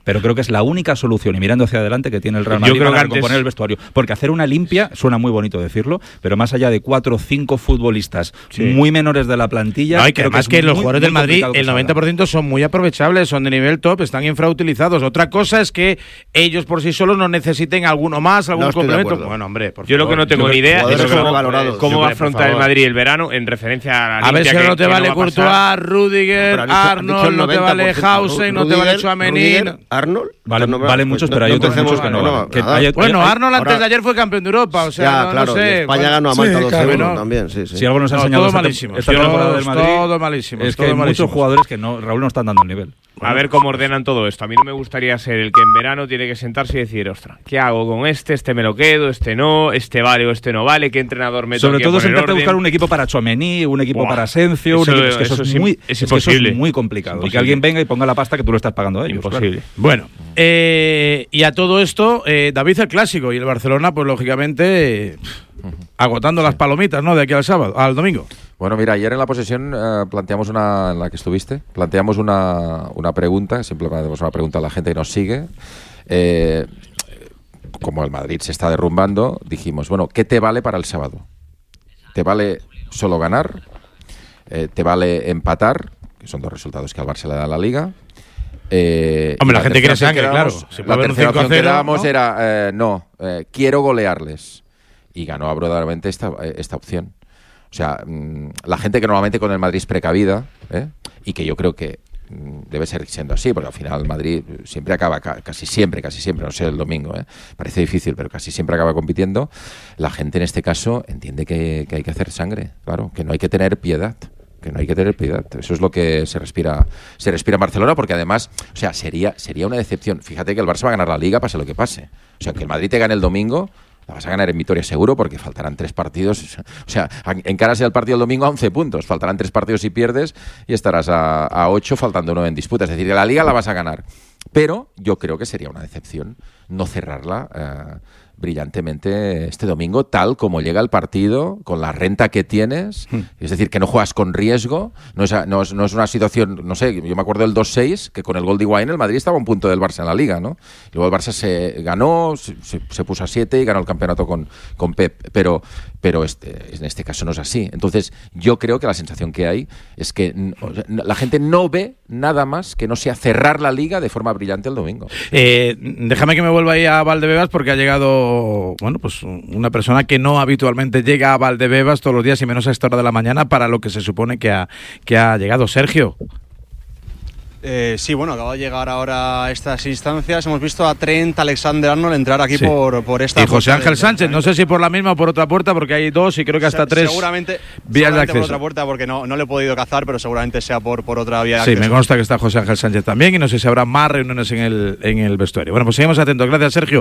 pero creo que es la única solución, y mirando hacia adelante, que tiene el Real Madrid para recomponer el vestuario. Porque hacer una limpia, suena muy bonito decirlo, pero más allá de 4 o 5 futbolistas muy menores de la plantilla... No, y que además que los jugadores del Madrid, el 90% son muy aprovechables, son de nivel top, están infrautilizados. Otra cosa es que ellos por sí solos no necesiten alguno más, algún complemento. Bueno, hombre, por favor. Yo lo que no tengo ni idea es cómo va a afrontar el Madrid el verano en referencia a la limpia. A ver si no te vale Courtois, Rudiger, Arnold, no te vale Hausen, no te vale Tchouaméni. Arnold vale muchos, pero hay otros muchos que no. Bueno, Arnold antes de ayer fue campeón de Europa, o sea, claro, no sé. España ganó a Malta 2-0 también, sí. Si algo nos ha enseñado todo malísimo. esta temporada del Madrid, todo malísimo. Es que hay muchos jugadores que Raúl, no están dando el nivel. A ver cómo ordenan todo esto. A mí no me gustaría ser el que en verano tiene que sentarse y decir, ostras, ¿qué hago con este? Este me lo quedo, este no, este vale o este no vale, ¿qué entrenador meto? Sobre todo sentarte a buscar un equipo para Tchouaméni, un equipo para Asensio, eso es muy complicado. Y que alguien venga y ponga la pasta que tú lo estás pagando a ellos. Imposible. Claro. Bueno, y a todo esto, David, el clásico, y el Barcelona, pues lógicamente agotando las palomitas, ¿no? De aquí al domingo. Bueno, mira, ayer en la posesión planteamos en la que estuviste, planteamos una pregunta, simplemente hacemos una pregunta a la gente que nos sigue. Como el Madrid se está derrumbando, dijimos, bueno, ¿qué te vale para el sábado? ¿Te vale solo ganar? ¿Te vale empatar? Que son 2 resultados que al Barça le da la Liga. Hombre, la gente quiere sangre, claro. Si la tercera opción que dábamos era, quiero golearles. Y ganó abrumadoramente esta opción. O sea, la gente que normalmente con el Madrid es precavida, y que yo creo que debe ser siendo así, porque al final el Madrid siempre acaba, casi siempre, no sé el domingo, parece difícil, pero casi siempre acaba compitiendo. La gente en este caso entiende que hay que hacer sangre, claro, que no hay que tener piedad. Eso es lo que se respira en Barcelona, porque además, o sea, sería una decepción. Fíjate que el Barça va a ganar la Liga pase lo que pase. O sea, que el Madrid te gane el domingo, la vas a ganar en Vitoria seguro, porque faltarán 3 partidos. O sea, encaras el partido el domingo a 11 puntos. Faltarán 3 partidos si pierdes y estarás a 8 faltando 9 en disputa. Es decir, que la Liga la vas a ganar. Pero yo creo que sería una decepción no cerrarla brillantemente este domingo, tal como llega el partido, con la renta que tienes, es decir, que no juegas con riesgo, no es una situación, no sé, yo me acuerdo del 2-6, que con el gol de Higuaín el Madrid estaba a un punto del Barça en la Liga, ¿no? Y luego el Barça se ganó, se puso a 7 y ganó el campeonato con Pep, pero en este caso no es así. Entonces, yo creo que la sensación que hay es que la gente no ve nada más que no sea cerrar la Liga de forma brillante el domingo. Déjame que me vuelva ahí a Valdebebas, porque ha llegado, bueno, pues una persona que no habitualmente llega a Valdebebas todos los días y menos a esta hora de la mañana para lo que se supone que ha llegado. Sergio. Sí, bueno, acaba de llegar ahora a estas instancias. Hemos visto a Trent Alexander-Arnold entrar aquí por esta... Y José Ángel Sánchez, no sé si por la misma o por otra puerta, porque hay 2 y creo que hasta 3 vías de acceso. Por otra puerta, porque no le he podido cazar, pero seguramente sea por otra vía de acceso. Sí, me consta que está José Ángel Sánchez también, y no sé si habrá más reuniones en el vestuario. Bueno, pues seguimos atentos. Gracias, Sergio.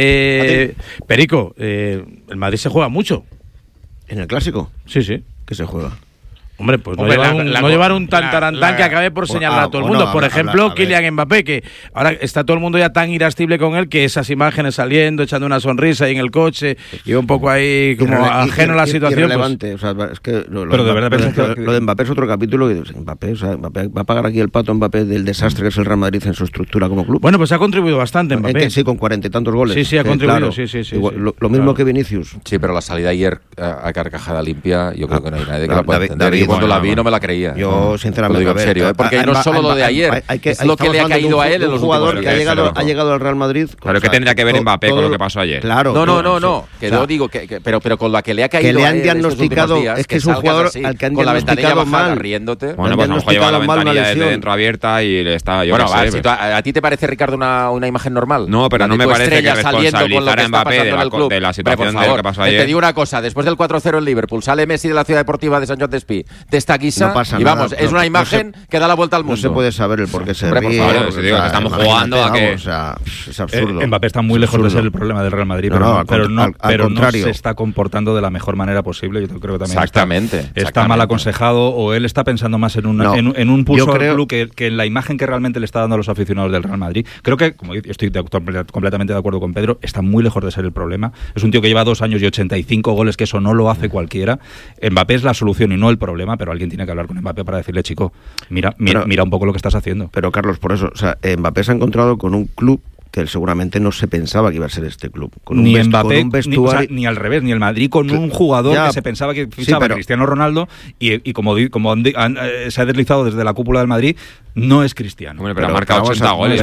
Perico, el Madrid se juega mucho. ¿En el Clásico? Sí. ¿Qué se juega? Hombre, pues no llevar un tantarantán que acabe por señalar a todo el mundo. Por ejemplo, Kylian Mbappé, que ahora está todo el mundo ya tan irascible con él, que esas imágenes saliendo, echando una sonrisa ahí en el coche, y un poco ahí como ajeno a la situación. Irrelevante, pues, o sea, es que lo de Mbappé es otro capítulo. Mbappé va a pagar aquí el pato Mbappé del desastre que es el Real Madrid en su estructura como club. Bueno, pues ha contribuido bastante Mbappé. Sí, con 40 y tantos goles. Sí, ha contribuido. Claro, sí. Igual, lo mismo que Vinicius. Sí, pero la salida ayer a carcajada limpia, yo creo que no hay nadie que la pueda entender. Cuando la vi no me la creía. Yo, sinceramente, lo digo en serio, porque no solo lo de ayer, es lo que le ha caído a él en los jugador que ha llegado al Real Madrid. Claro, que tendría que ver Mbappé con lo que pasó ayer. Claro. No. Que yo digo pero con la que le ha caído que le a han él diagnosticado, es que es un jugador al que han diagnosticado mal, riéndote. Bueno, pues a lo mejor lleva la ventanilla desde dentro abierta y le está... Bueno, ¿a ti te parece, Ricardo, una imagen normal? No, pero no me parece que responsabilizar a Mbappé de la situación de lo que pasó ayer. Te digo una cosa, después del 4-0 en Liverpool, sale Messi de la Ciudad Deportiva de Sant Joan d'Espí de esta guisa y vamos, es una imagen que da la vuelta al mundo. No se puede saber el por qué se ríe. Estamos jugando a que... O sea, es absurdo. Mbappé está muy lejos de ser el problema del Real Madrid, pero no se está comportando de la mejor manera posible. Yo creo que también está mal aconsejado, o él está pensando más en un pulso del club que en la imagen que realmente le está dando a los aficionados del Real Madrid. Creo que, como estoy completamente de acuerdo con Pedro, está muy lejos de ser el problema. Es un tío que lleva 2 años y 85 goles, que eso no lo hace cualquiera. Mbappé es la solución y no el problema. problema, pero alguien tiene que hablar con Mbappé para decirle, chico, mira un poco lo que estás haciendo. Pero Carlos, por eso, o sea, Mbappé se ha encontrado con un club que él seguramente no se pensaba que iba a ser este club. Con ni Mbappé, con un vestuario... ni al revés, ni el Madrid con un jugador que se pensaba que fichaba Cristiano Ronaldo y como se ha deslizado desde la cúpula del Madrid, no es Cristiano. Hombre, pero ha marcado 80 goles.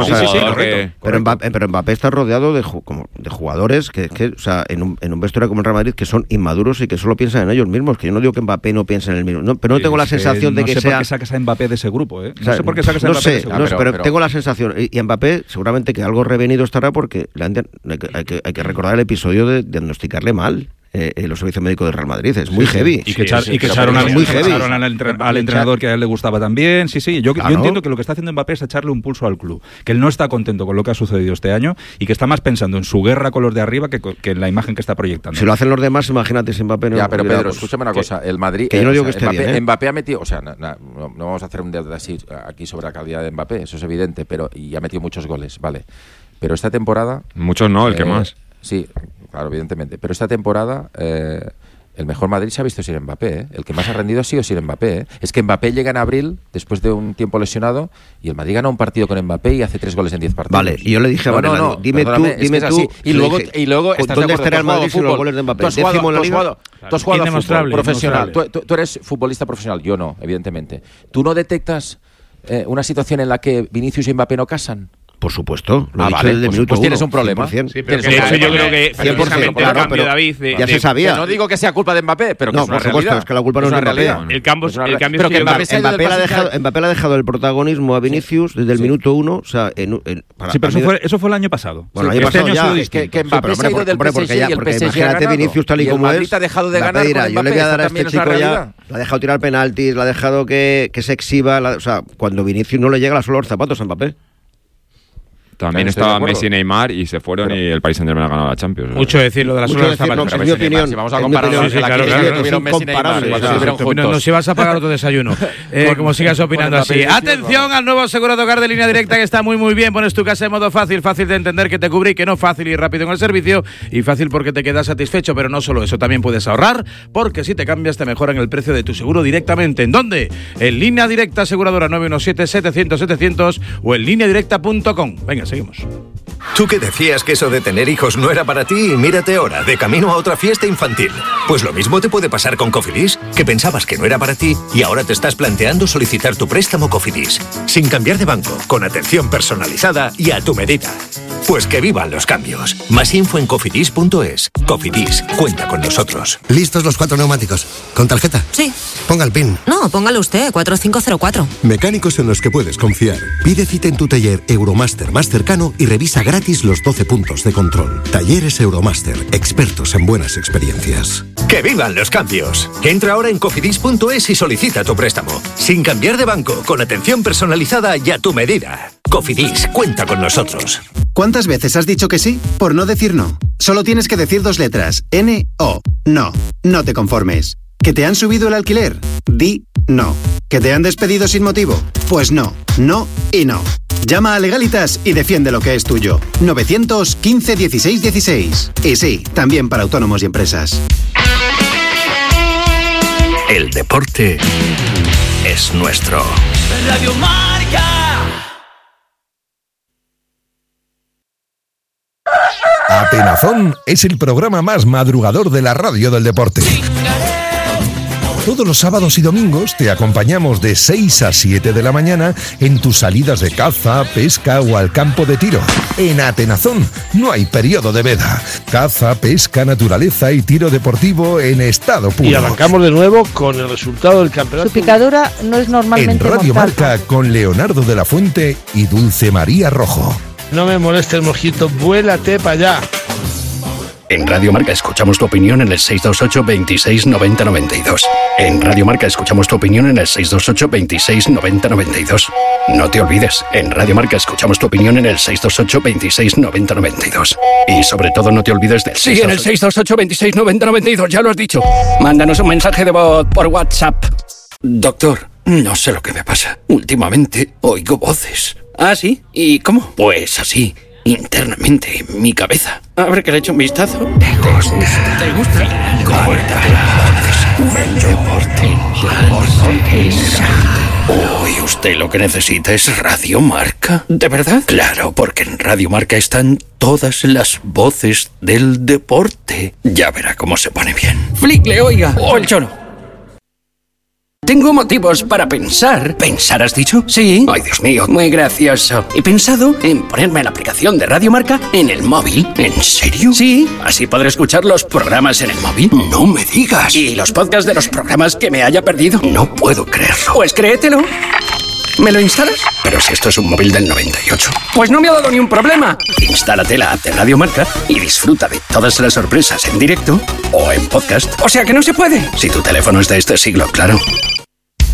Pero Mbappé está rodeado de jugadores que o sea, en un vestuario como el Real Madrid que son inmaduros y que solo piensan en ellos mismos. Que yo no digo que Mbappé no piense en el mismo, pero no tengo la sensación de que sea... No sé por qué sacas a Mbappé de ese grupo, ¿eh? No sé por qué sacas a Mbappé de ese grupo. Pero tengo la sensación, y Mbappé seguramente que algo revenido estará porque hay que recordar el episodio de diagnosticarle mal los servicios médicos del Real Madrid. Es muy heavy. Y que echaron al entrenador que a él le gustaba también. Sí. Yo entiendo que lo que está haciendo Mbappé es echarle un pulso al club. Que él no está contento con lo que ha sucedido este año y que está más pensando en su guerra con los de arriba que en la imagen que está proyectando. Si lo hacen los demás, imagínate si Mbappé no... Ya, pero Pedro, escúchame una cosa. El Madrid... Que yo no digo que esté bien, Mbappé ha metido... O sea, no vamos a hacer un debate así aquí sobre la calidad de Mbappé, eso es evidente, y ha metido muchos goles, vale. Pero esta temporada... Muchos no, el que más. Sí, claro, evidentemente. Pero esta temporada el mejor Madrid se ha visto sin Mbappé, ¿eh? El que más ha rendido ha sido sin Mbappé, ¿eh? Es que Mbappé llega en abril, después de un tiempo lesionado, y el Madrid gana un partido con Mbappé y hace 3 goles en 10 partidos. Vale, y yo le dije a Varela, dime tú... Y luego estás ¿dónde estará el Madrid sin los goles de Mbappé? Tú has jugado a fútbol profesional. Tú eres futbolista profesional, yo no, evidentemente. ¿Tú no detectas una situación en la que Vinicius y Mbappé no casan? Por supuesto, lo he dicho desde el minuto pues tienes un problema. 100%. Sí, pero yo creo que 100%, claro, pero David, ya se sabía. No digo que sea culpa de Mbappé, pero que no, es una por supuesto, es que la culpa no es de Mbappé. El cambio pero que Mbappé le ha dejado el protagonismo a Vinicius desde el minuto 1, o sea, sí, pero eso fue el año pasado. Bueno, el año pasado ya que Mbappé se ha ido del PSG y el PSG ha ganado. Vinicius tal y como es. Ha dejado de ganar con Mbappé. Yo le voy a dar a este chico ya, le ha dejado tirar penaltis, le ha dejado que se exhiba, o sea, cuando Vinicius no le llega la suela a los zapatos a Mbappé. También estaba Messi y Neymar y se fueron y el Paris Saint-Germain ha ganado la Champions. Mucho decir lo de la suela de los zapatos. Es mi opinión. Si vamos a comparar tuvieron Messi y Neymar nos ibas a pagar otro desayuno. Como sigas opinando así. Atención al nuevo asegurado hogar de Línea Directa, que está muy muy bien. Pones tu casa en modo fácil de entender, que te cubre y que no, fácil y rápido en el servicio, y fácil porque te quedas satisfecho. Pero no solo eso, también puedes ahorrar, porque si te cambias te mejoran el precio de tu seguro directamente. ¿En dónde? En Línea Directa Aseguradora 917-700-700 o en lineadirecta.com. Venga, seguimos. ¿Tú que decías que eso de tener hijos no era para ti? Mírate ahora, de camino a otra fiesta infantil. Pues lo mismo te puede pasar con Cofidis, que pensabas que no era para ti y ahora te estás planteando solicitar tu préstamo Cofidis. Sin cambiar de banco, con atención personalizada y a tu medida. Pues que vivan los cambios. Más info en cofidis.es. Cofidis, cuenta con nosotros. ¿Listos los 4 neumáticos? ¿Con tarjeta? Sí. Ponga el PIN. No, póngalo usted, 4504. Mecánicos en los que puedes confiar. Pide cita en tu taller Euromaster más cercano y revisa gratis los 12 puntos de control. Talleres Euromaster, expertos en buenas experiencias. ¡Que vivan los cambios! Entra ahora en cofidis.es y solicita tu préstamo. Sin cambiar de banco, con atención personalizada y a tu medida. Cofidis, cuenta con nosotros. ¿Cuántas veces has dicho que sí por no decir no? Solo tienes que decir 2 letras. N-O. No. No te conformes. ¿Que te han subido el alquiler? Di no. ¿Que te han despedido sin motivo? Pues no. No y no. Llama a Legalitas y defiende lo que es tuyo. 915 16 16. Y sí, también para autónomos y empresas. El deporte es nuestro. Radio Marca. Atenazón es el programa más madrugador de la radio del deporte. Todos los sábados y domingos te acompañamos de 6 a 7 de la mañana en tus salidas de caza, pesca o al campo de tiro. En Atenazón no hay periodo de veda. Caza, pesca, naturaleza y tiro deportivo en estado puro. Y arrancamos de nuevo con el resultado del campeonato. Su picadura no es normalmente en Radio Marca con Leonardo de la Fuente y Dulce María Rojo. No me moleste el mojito, vuélate para allá. En Radio Marca escuchamos tu opinión en el 628 26 90 92. En Radio Marca escuchamos tu opinión en el 628 26 90 92. No te olvides, en Radio Marca escuchamos tu opinión en el 628 26 90 92. Y sobre todo no te olvides del... Sí, en el 628 26 90 92, ya lo has dicho. Mándanos un mensaje de voz por WhatsApp. Doctor, no sé lo que me pasa. Últimamente oigo voces. ¿Ah, sí? ¿Y cómo? Pues así, internamente en mi cabeza. A ver, que le eche un vistazo. ¿Te gusta? Córtala. El deporte es... Hoy usted lo que necesita es Radio Marca. ¿De verdad? Claro, porque en Radio Marca están todas las voces del deporte. Ya verá cómo se pone bien. Flickle, oiga. O el Cholo. Tengo motivos para pensar. ¿Pensar has dicho? Sí. Ay, Dios mío, muy gracioso. He pensado en ponerme la aplicación de Radio Marca en el móvil. ¿En serio? Sí. Así podré escuchar los programas en el móvil. No me digas. ¿Y los podcasts de los programas que me haya perdido? No puedo creerlo. Pues créetelo. ¿Me lo instalas? Pero si esto es un móvil del 98. Pues no me ha dado ni un problema. Instálate la app de Radio Marca y disfruta de todas las sorpresas en directo o en podcast. O sea que no se puede. Si tu teléfono es de este siglo, claro.